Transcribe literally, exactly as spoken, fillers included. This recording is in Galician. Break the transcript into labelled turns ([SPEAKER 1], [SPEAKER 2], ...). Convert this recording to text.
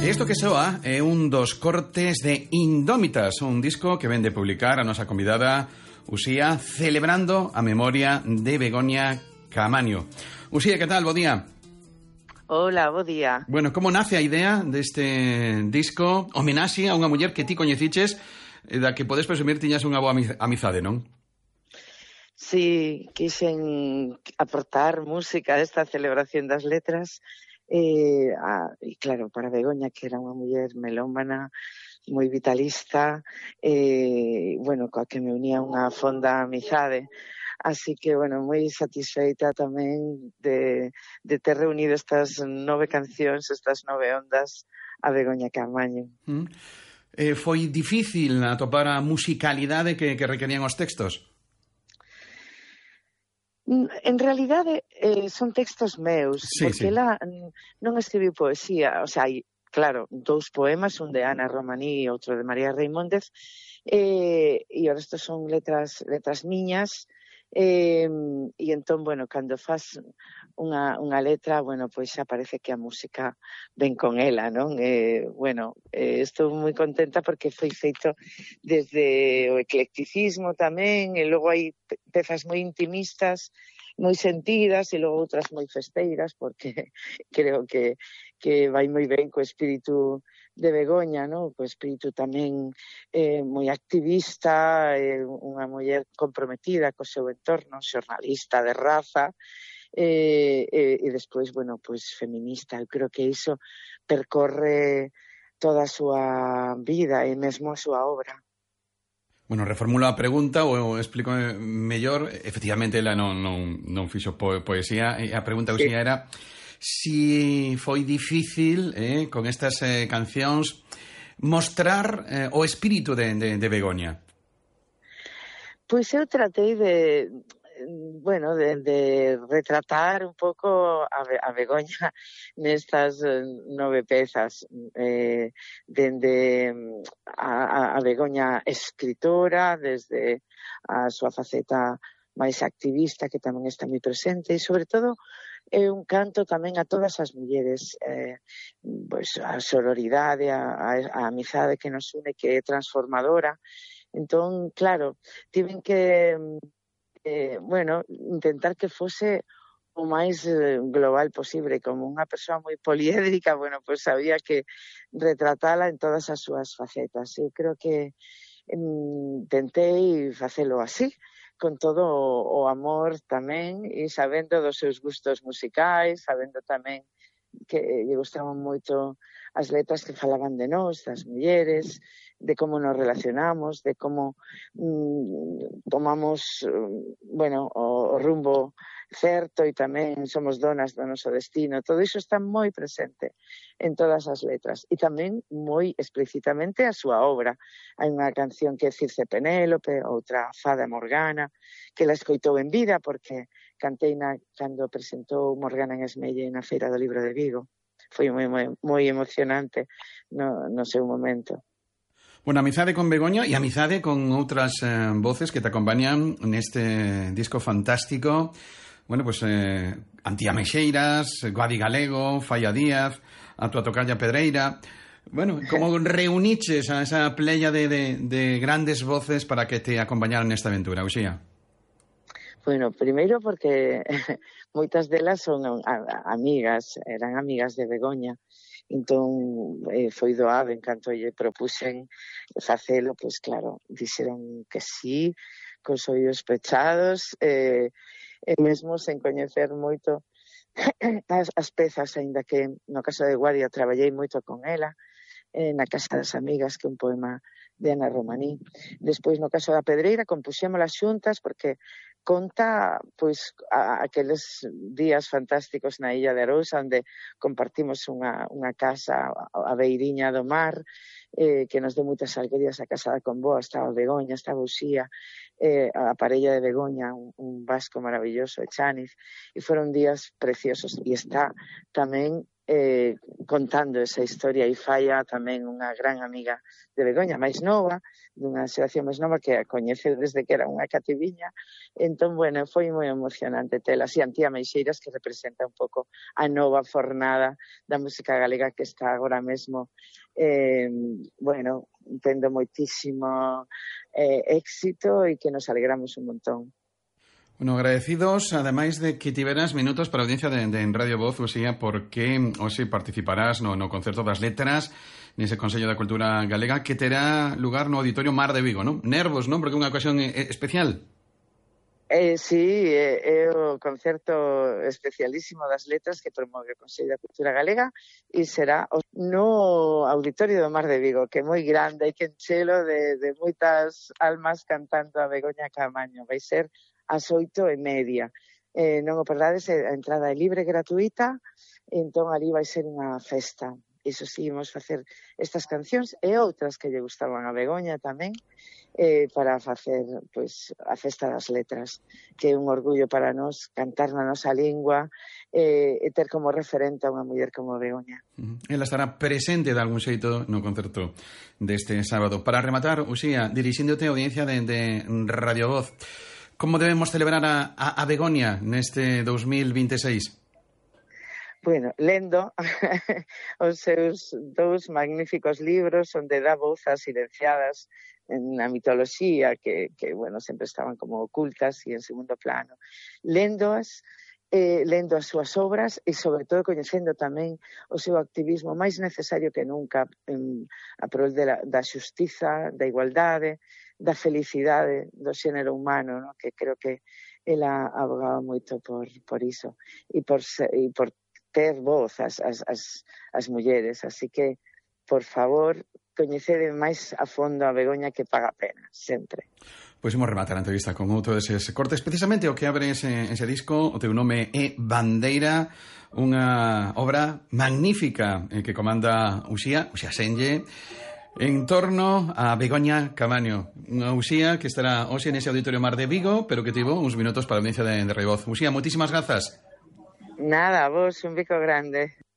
[SPEAKER 1] Isto que soa é un dos cortes de Indómitas, un disco que ven de publicar a nosa convidada Uxía, celebrando a memoria de Begoña Caamaño. Uxía, que tal? Bo día.
[SPEAKER 2] Hola, bo día.
[SPEAKER 1] Bueno, como nace a idea deste disco homenaxe a unha muller que ti coñeciches, da que podes presumir tiñas unha boa amizade, non?
[SPEAKER 2] Sí, quixen aportar música a esta celebración das letras. Eh, a, e claro, para Begoña, que era unha muller melómana, moi vitalista, eh, bueno, coa que me unía unha fonda amizade. Así que, bueno, moi satisfeita tamén de, de ter reunido estas nove cancións, estas nove ondas a Begoña Caamaño.
[SPEAKER 1] Mm. Eh, foi difícil atopar a musicalidade que, que requerían os textos?
[SPEAKER 2] En realidade, eh, son textos meus,
[SPEAKER 1] sí,
[SPEAKER 2] porque
[SPEAKER 1] sí.
[SPEAKER 2] ela non escribiu poesía, o sea, hai, claro, dous poemas, un de Ana Romaní e outro de María Reimóndez, eh, e o resto son letras letras miñas, eh, e entón, bueno, cando faz unha, unha letra, bueno, pois xa parece que a música ven con ela, non? Eh, bueno, eh, estou moi contenta porque foi feito desde o eclecticismo tamén, e logo hai pezas moi intimistas, moi sentidas, e logo outras moi festeiras, porque creo que, que vai moi ben co espírito de Begoña, no? Co espírito tamén eh, moi activista, eh, unha muller comprometida co seu entorno, xornalista de raza, eh, eh, e despois, bueno, pois feminista. Eu creo que iso percorre toda a súa vida e mesmo a súa obra.
[SPEAKER 1] Bueno, reformulo a pregunta ou explico mellor. Efectivamente, ela non, non, non fixo po poesía. E a pregunta que sí. Era si foi difícil, eh, con estas eh, cancións, mostrar eh, o espírito de, de, de Begoña.
[SPEAKER 2] Pois eu tratei de, bueno, de, de retratar un pouco a, a Begoña nestas nove pezas, eh, dende a, a Begoña escritora, desde a súa faceta máis activista, que tamén está moi presente, e sobre todo é un canto tamén a todas as mulleres, eh, pois a sororidade, a, a, a amizade que nos une, que é transformadora. Entón, claro, tiven que, eh, bueno, intentar que fose o máis eh, global posible. Como unha persoa moi poliédrica, bueno, pois sabía que retratala en todas as súas facetas. Eu creo que mm, tentei facelo así, con todo o, o amor tamén, e sabendo dos seus gustos musicais, sabendo tamén que lle gustaban moito as letras que falaban de nós, das mulleres, de como nos relacionamos, de como mm, tomamos, bueno, o, o rumbo certo, e tamén somos donas do noso destino. Todo iso está moi presente en todas as letras, e tamén moi explícitamente a súa obra. Hai unha canción que é Circe Penélope, outra Fada Morgana, que la escoitou en vida, porque cantei na, cando presentou Morgana en Esmelle na Feira do Libro de Vigo. Foi moi, moi, moi emocionante no, no seu momento.
[SPEAKER 1] Bueno, amizade con Begoña e amizade con outras eh, voces que te acompañan neste disco fantástico. Bueno, pues eh, Antía Meixeiras, Guadi Galego, Falla Díaz, a tua tocalla Pedreira. Bueno, como reuniches a esa playa de, de, de grandes voces para que te acompañaran nesta aventura, Uxía?
[SPEAKER 2] Bueno, primeiro porque moitas delas son a, a, amigas, eran amigas de Begoña. Entón, eh, foi doado, en canto lle propuxen facelo, pois claro, dixeron que sí, cos ollos pechados, eh, e mesmo sen coñecer moito as, as pezas, aínda que no caso de Guadia traballei moito con ela, eh, na Casa das Amigas, que é un poema de Ana Romaní. Despois, no caso da Pedreira, compuxémolas xuntas, porque conta, pois, a, a aqueles días fantásticos na Illa de Arousa, onde compartimos unha, unha casa a beiriña do mar, eh, que nos deu moitas alegrías. A casa da Comboa, estaba Begoña, estaba Uxía, eh, a parella de Begoña, un, un vasco maravilloso, Echaniz, e foron días preciosos. E está tamén eh, contando esa historia, e faia tamén unha gran amiga de Begoña, máis nova, dunha xeración máis nova que a coñece desde que era unha cativiña. Entón, bueno, foi moi emocionante tela. Así, Antía Meixeiras, que representa un pouco a nova fornada da música galega que está agora mesmo, eh, bueno, tendo moitísimo eh, éxito e que nos alegramos un montón.
[SPEAKER 1] Bueno, agradecidos, ademais de que tiveras minutos para a audiencia de, de en Radio Voz, Uxía, porque hoxe participarás no, no Concerto das Letras, nese Consello da Cultura Galega, que terá lugar no Auditorio Mar de Vigo, non? Nervos, non? Porque é unha ocasión eh, especial.
[SPEAKER 2] Eh, sí, é, é o concerto especialísimo das letras que promove o Consello da Cultura Galega e será no Auditorio do Mar de Vigo, que é moi grande, hai que enchelo de, de moitas almas cantando a Begoña Caamaño. Vai ser ás oito e media. Eh, non o perdades, a entrada é libre e gratuita, entón ali vai ser unha festa. Iso sí, imos facer estas cancións e outras que lle gustaban a Begoña tamén, eh, para facer pois, a festa das letras, que é un orgullo para nós cantar na nosa lingua eh, e ter como referente a unha muller como Begoña.
[SPEAKER 1] Uh-huh. Ela estará presente de algún xeito no concerto deste sábado. Para rematar, Uxía, dirixíndote a audiencia de, de Radio Voz, como debemos celebrar a, a, a Begoña neste dos mil veintiséis?
[SPEAKER 2] Bueno, lendo os seus dous magníficos libros onde dá voz ás silenciadas na mitoloxía que, que, bueno, sempre estaban como ocultas e en segundo plano. Lendoas, eh, lendo as súas obras e, sobre todo, coñecendo tamén o seu activismo máis necesario que nunca en, a prol de la, da xustiza, da igualdade, da felicidade do xénero humano, ¿no? Que creo que ela abogaba moito por, por iso e por, e por ter voz as, as, as, as mulleres. Así que, por favor, coñecede máis a fondo a Begoña, que paga a pena, sempre.
[SPEAKER 1] Pois imos rematar a entrevista con outro deses cortes, precisamente o que abre ese, ese disco. O teu nome é Bandeira, unha obra magnífica eh, que comanda Uxía, Uxía Senlle, en torno a Begoña Caamaño, unha Uxía que estará hoxe nese Auditorio Mar de Vigo, pero que tivo uns minutos para a audiencia de, de Radio Voz. Uxía, moitísimas grazas.
[SPEAKER 2] Nada, vos, un bico grande.